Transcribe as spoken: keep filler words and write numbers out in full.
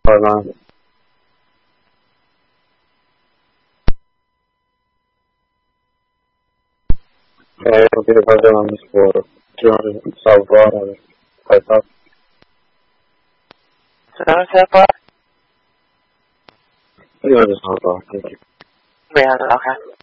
Carolina. É, eu queria fazer uma mistura de onde salvar a etapa. Sekarang siapa? De onde salvar, thank you. Well, okay.